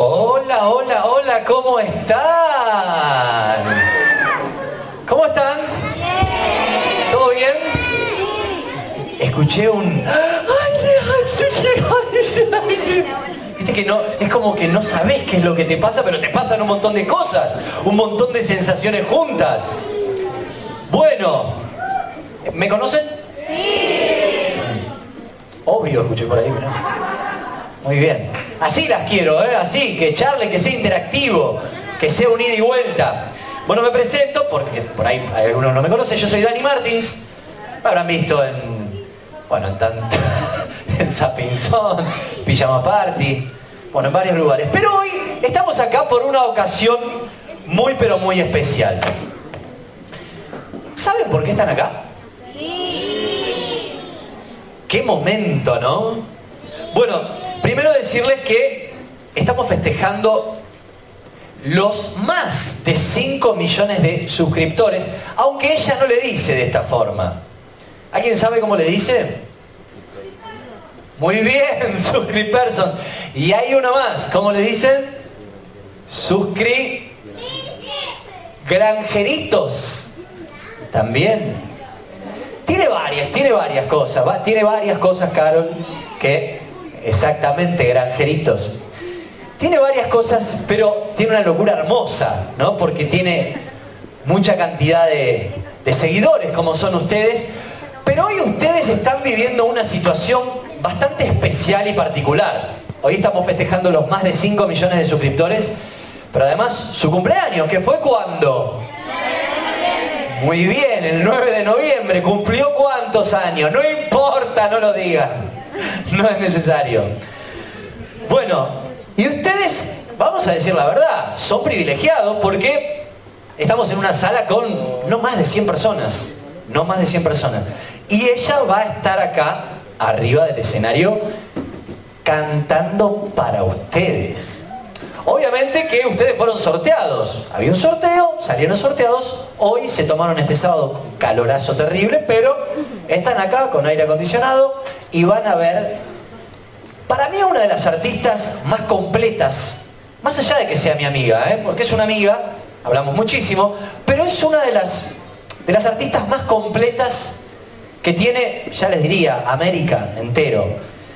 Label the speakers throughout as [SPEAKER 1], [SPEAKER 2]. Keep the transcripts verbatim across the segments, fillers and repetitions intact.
[SPEAKER 1] Hola, hola, hola, ¿cómo están? ¿Cómo están?
[SPEAKER 2] Bien.
[SPEAKER 1] ¿Todo bien?
[SPEAKER 2] Sí.
[SPEAKER 1] Escuché un... Viste que no, es como que no sabés qué es lo que te pasa, pero te pasan un montón de cosas, un montón de sensaciones juntas. Bueno, ¿me conocen?
[SPEAKER 2] Sí.
[SPEAKER 1] Obvio, escuché por ahí, ¿no? Muy bien. Así las quiero, ¿eh? Así, que charle, que sea interactivo, que sea un ida y vuelta. Bueno, me presento, porque por ahí algunos no me conocen, yo soy Dani Martins. Me habrán visto en, bueno, en, tant... en Sapinzón, Pijama Party, bueno, en varios lugares. Pero hoy estamos acá por una ocasión muy, pero muy especial. ¿Saben por qué están acá?
[SPEAKER 2] Sí.
[SPEAKER 1] ¡Qué momento!, ¿no? Bueno, primero decirles que estamos festejando los más de cinco millones de suscriptores, aunque ella no le dice de esta forma. ¿Alguien sabe cómo le dice? Muy bien, suscriperson. Y hay uno más, ¿cómo le dicen? Suscri... Granjeritos. También. Tiene varias, tiene varias cosas, ¿va? Tiene varias cosas, Carol, que exactamente, granjeritos. Tiene varias cosas, pero tiene una locura hermosa, ¿no? Porque tiene mucha cantidad de, de seguidores, como son ustedes. Pero hoy ustedes están viviendo una situación bastante especial y particular. Hoy estamos festejando los más de cinco millones de suscriptores, pero además su cumpleaños, que fue ¿cuándo? Muy bien, el nueve de noviembre. ¿Cumplió cuántos años? No importa, no lo digan. No es necesario. Bueno, y ustedes, vamos a decir la verdad, son privilegiados porque estamos en una sala con no más de cien personas. No más de cien personas. Y ella va a estar acá, arriba del escenario, cantando para ustedes. Obviamente que ustedes fueron sorteados. Había un sorteo, salieron sorteados. Hoy se tomaron este sábado calorazo terrible, pero están acá con aire acondicionado y van a ver, para mí, una de las artistas más completas, más allá de que sea mi amiga, ¿eh? Porque es una amiga, hablamos muchísimo, pero es una de las, de las artistas más completas que tiene, ya les diría, América entero.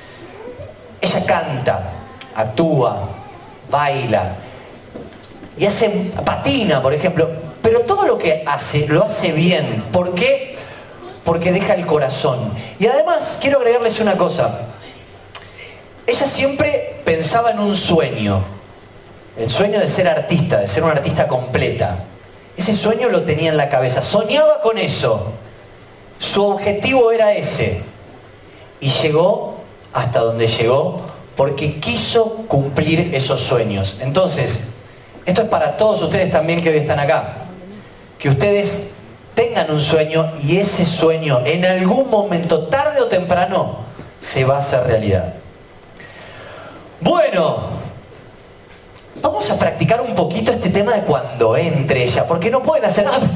[SPEAKER 1] Ella canta, actúa, baila y hace, patina, por ejemplo, pero todo lo que hace, lo hace bien. ¿Por qué? Porque deja el corazón. Y además, quiero agregarles una cosa. Ella siempre pensaba en un sueño. El sueño de ser artista, de ser una artista completa. Ese sueño lo tenía en la cabeza. Soñaba con eso. Su objetivo era ese. Y llegó hasta donde llegó porque quiso cumplir esos sueños. Entonces, esto es para todos ustedes también que hoy están acá. Que ustedes tengan un sueño y ese sueño en algún momento, tarde o temprano, se va a hacer realidad. Bueno, vamos a practicar un poquito este tema de cuando entre ella, porque no pueden hacer nada.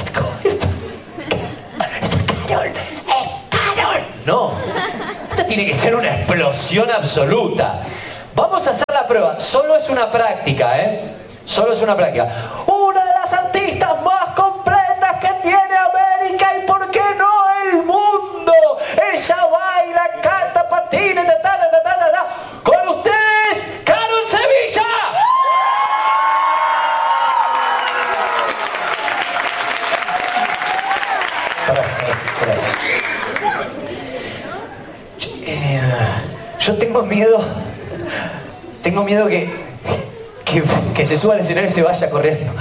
[SPEAKER 1] ¡Carol! ¡Eh, Carol! No. Tiene que ser una explosión absoluta. Vamos a hacer la prueba. Solo es una práctica, ¿eh? Solo es una práctica. Una de las artistas más completas que tiene América y, ¿por qué no, el mundo? Ella baila, canta, patina, ta, ta, ta, ta, ta, ta. Con ustedes, Carol Sevilla. Yo tengo miedo, tengo miedo que, que, que se suba al escenario y se vaya corriendo.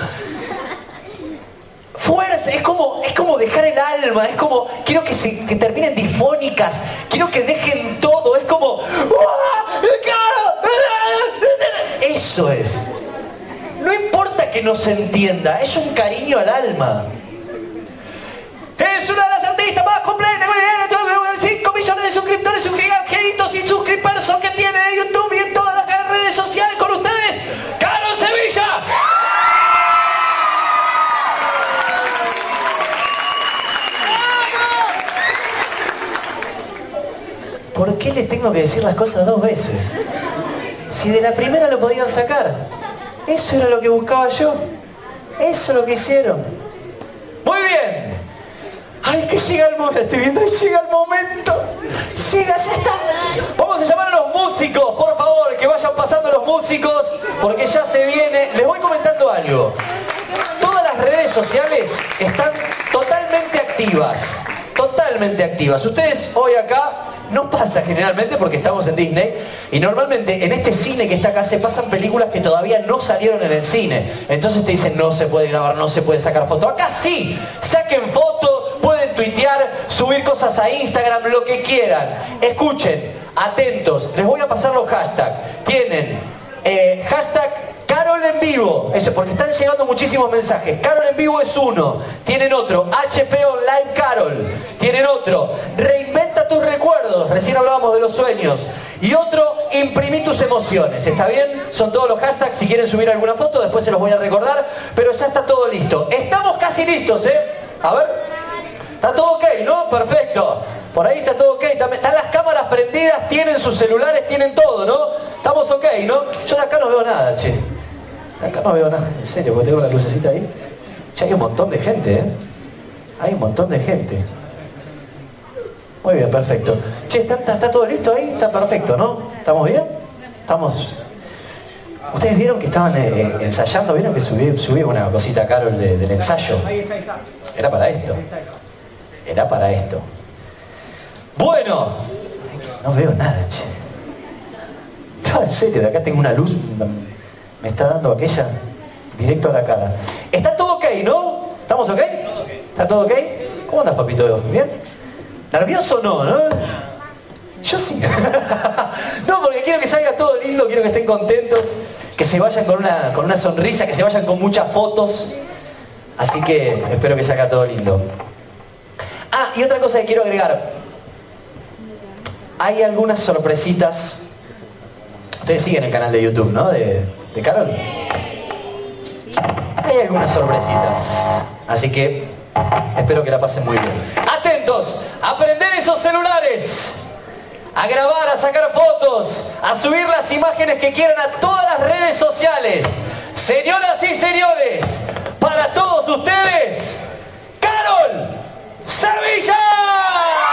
[SPEAKER 1] Fuerza, es como, es como dejar el alma, es como, quiero que, se, que terminen difónicas, quiero que dejen todo, es como... Eso es. No importa que no se entienda, es un cariño al alma. Es una de las artistas más completas, cinco millones de suscriptores, suscriptores y suscriperson que tiene en YouTube y en todas las redes sociales. Con ustedes, Carol Sevilla. ¿Por qué le tengo que decir las cosas dos veces? Si de la primera lo podían sacar. Eso era lo que buscaba yo. Eso es lo que hicieron. Muy bien. Ay, que llega el momento. Estoy viendo, llega el momento. Llega, ya está. Vamos a llamar a los músicos, por favor, que vayan pasando los músicos, porque ya se viene. Les voy comentando algo. Todas las redes sociales están totalmente activas. Totalmente activas. Ustedes hoy acá, no pasa generalmente porque estamos en Disney, y normalmente en este cine que está acá se pasan películas que todavía no salieron en el cine. Entonces te dicen no se puede grabar, no se puede sacar foto. Acá sí, saquen foto, pueden tuitear, subir cosas a Instagram, lo que quieran. Escuchen, atentos, les voy a pasar los hashtags. Tienen eh, hashtag Carol en vivo, eso, porque están llegando muchísimos mensajes. Carol en vivo es uno. Tienen otro, H P Online Carol. Tienen otro, reinventa tus recuerdos. Recién hablábamos de los sueños. Y otro, imprimí tus emociones. ¿Está bien? Son todos los hashtags. Si quieren subir alguna foto, después se los voy a recordar. Pero ya está todo listo. Estamos casi listos, ¿eh? A ver. ¿Está todo ok, no? Perfecto. Por ahí está todo ok. Están las cámaras prendidas, tienen sus celulares, tienen todo, ¿no? Estamos ok, ¿no? Yo de acá no veo nada, che. De acá no veo nada, en serio, porque tengo la lucecita ahí. Che, hay un montón de gente, ¿eh? Hay un montón de gente. Muy bien, perfecto. Che, ¿está, está, está todo listo ahí? Está perfecto, ¿no? ¿Estamos bien? Estamos... ¿Ustedes vieron que estaban eh, ensayando? ¿Vieron que subí, subí una cosita, Carol, de, del ensayo? Era para esto. Era para esto. Bueno. No veo nada, che. No, en serio, de acá tengo una luz... Me está dando aquella directo a la cara. ¿Está todo ok, no? ¿Estamos ok? ¿Está todo ok? ¿Cómo andas, papito? ¿Bien? ¿Nervioso no, no? Yo sí. No, porque quiero que salga todo lindo, quiero que estén contentos, que se vayan con una, con una sonrisa, que se vayan con muchas fotos. Así que espero que salga todo lindo. Ah, y otra cosa que quiero agregar. Hay algunas sorpresitas. Ustedes siguen el canal de YouTube, ¿no? De, de Carol. Hay algunas sorpresitas. Así que espero que la pasen muy bien. Atentos, a prender esos celulares, a grabar, a sacar fotos, a subir las imágenes que quieran a todas las redes sociales. Señoras y señores, para todos ustedes, Carol Sevilla.